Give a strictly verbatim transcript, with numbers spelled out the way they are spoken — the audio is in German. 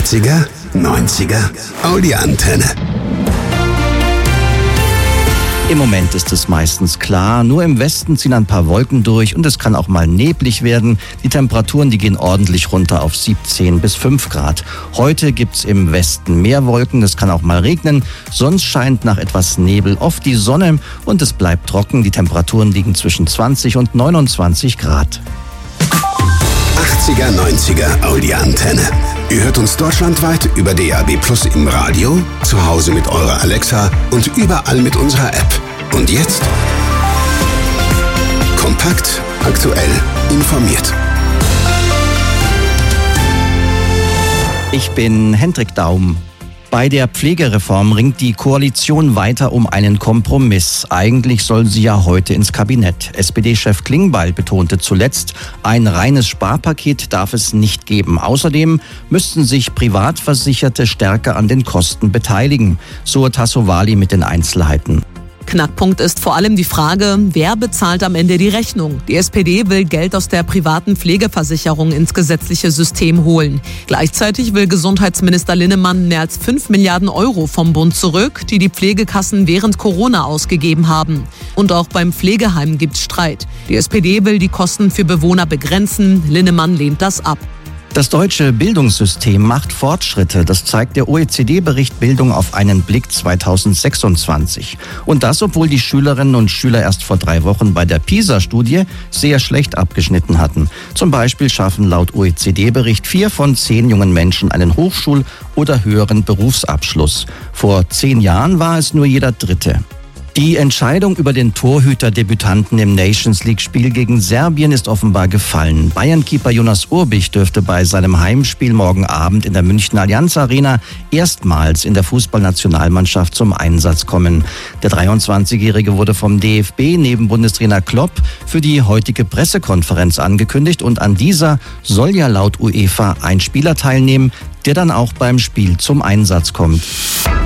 achtziger, neunziger, Audi-Antenne. Im Moment ist es meistens klar, nur im Westen ziehen ein paar Wolken durch und es kann auch mal neblig werden. Die Temperaturen, die gehen ordentlich runter auf siebzehn bis fünf Grad. Heute gibt's im Westen mehr Wolken, es kann auch mal regnen. Sonst scheint nach etwas Nebel oft die Sonne und es bleibt trocken. Die Temperaturen liegen zwischen zwanzig und neunundzwanzig Grad. achtziger, neunziger Audi-Antenne. Ihr hört uns deutschlandweit über D A B Plus im Radio, zu Hause mit eurer Alexa und überall mit unserer App. Und jetzt kompakt, aktuell, informiert. Ich bin Hendrik Daum. Bei der Pflegereform ringt die Koalition weiter um einen Kompromiss. Eigentlich soll sie ja heute ins Kabinett. S P D-Chef Klingbeil betonte zuletzt, ein reines Sparpaket darf es nicht geben. Außerdem müssten sich Privatversicherte stärker an den Kosten beteiligen. So Tassovali mit den Einzelheiten. Knackpunkt ist vor allem die Frage, wer bezahlt am Ende die Rechnung? Die S P D will Geld aus der privaten Pflegeversicherung ins gesetzliche System holen. Gleichzeitig will Gesundheitsminister Linnemann mehr als fünf Milliarden Euro vom Bund zurück, die die Pflegekassen während Corona ausgegeben haben. Und auch beim Pflegeheim gibt's Streit. Die S P D will die Kosten für Bewohner begrenzen, Linnemann lehnt das ab. Das deutsche Bildungssystem macht Fortschritte. Das zeigt der O E C D-Bericht Bildung auf einen Blick zweitausendsechsundzwanzig. Und das, obwohl die Schülerinnen und Schüler erst vor drei Wochen bei der PISA-Studie sehr schlecht abgeschnitten hatten. Zum Beispiel schaffen laut O E C D-Bericht vier von zehn jungen Menschen einen Hochschul- oder höheren Berufsabschluss. Vor zehn Jahren war es nur jeder Dritte. Die Entscheidung über den Torhüter-Debütanten im Nations-League-Spiel gegen Serbien ist offenbar gefallen. Bayern-Keeper Jonas Urbich dürfte bei seinem Heimspiel morgen Abend in der Münchner Allianz Arena erstmals in der Fußballnationalmannschaft zum Einsatz kommen. Der dreiundzwanzigjährige wurde vom D F B neben Bundestrainer Klopp für die heutige Pressekonferenz angekündigt und an dieser soll ja laut UEFA ein Spieler teilnehmen, der dann auch beim Spiel zum Einsatz kommt.